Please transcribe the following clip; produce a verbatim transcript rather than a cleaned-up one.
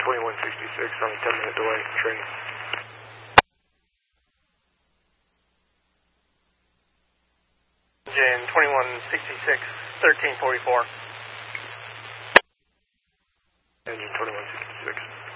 twenty-one sixty-six on a ten minute delay train. Engine twenty-one sixty-six, thirteen forty-four. Engine twenty-one sixty-six.